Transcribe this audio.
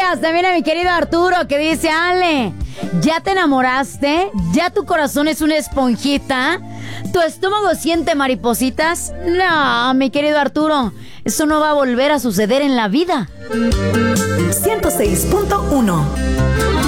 Gracias también a mi querido Arturo que dice: Ale, ¿ya te enamoraste? ¿Ya tu corazón es una esponjita? ¿Tu estómago siente maripositas? No, mi querido Arturo, eso no va a volver a suceder en la vida. 106.1